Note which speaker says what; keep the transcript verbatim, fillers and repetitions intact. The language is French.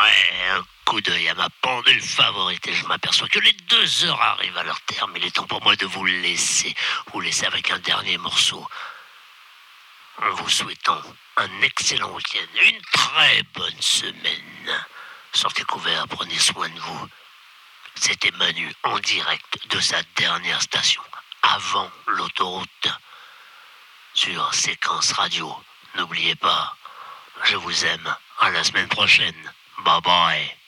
Speaker 1: Ouais, un coup d'œil à ma pendule favorite et je m'aperçois que les deux heures arrivent à leur terme. Il est temps pour moi de vous laisser, vous laisser avec un dernier morceau. En vous souhaitant un excellent week-end, une très bonne semaine. Sortez couverts, prenez soin de vous. C'était Manu en direct de sa dernière station, avant l'autoroute, sur Séquence Radio. N'oubliez pas, je vous aime. À la semaine prochaine. Bye bye.